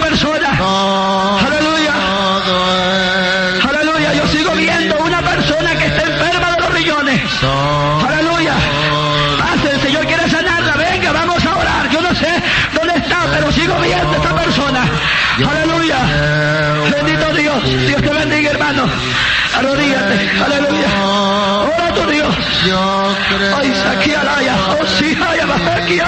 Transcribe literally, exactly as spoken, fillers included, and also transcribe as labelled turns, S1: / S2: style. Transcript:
S1: persona. Aleluya. Aleluya. Yo sigo viendo una persona que está enferma de los riñones. Aleluya. Pase, el Señor quiere sanarla. Venga, vamos a orar. Yo no sé dónde está, pero sigo viendo a esta persona. Aleluya. Bendito Dios. Dios te bendiga, hermano. Arrodíllate. Aleluya. Ora a tu Dios. Ay, saquía la ya. Oh, sí, ay, aquí.